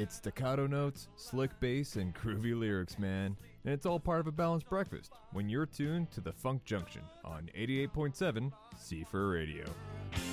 It's staccato notes, slick bass, and groovy lyrics, man. And it's all part of a balanced breakfast when you're tuned to the Funk Junction on 88.7 C4 Radio.